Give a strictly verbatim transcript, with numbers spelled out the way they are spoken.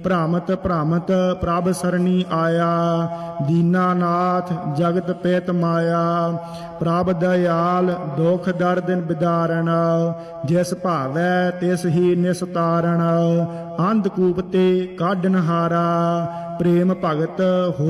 ਭ੍ਰਾਮਤ ਭ੍ਰਾਮਤ ਪ੍ਰਭ ਸਰਣੀ ਆਇਆ। ਦੀਨਾਨਾਥ ਜਗਤ ਪਿਤ ਮਾਇਆ, ਪ੍ਰਭ ਦਇਆਲ ਦੁਖ ਦਰਦ ਬਿਦਾਰਣ। ਜਿਸ ਭਾਵੈ ਤਿਸ ਹੀ ਨਿਸਤਾਰਣ, ਅੰਧਕੂਪ ਤੇ ਕਾਢਨ ਹਾਰਾ। ਪ੍ਰੇਮ ਭਗਤ ਹੋ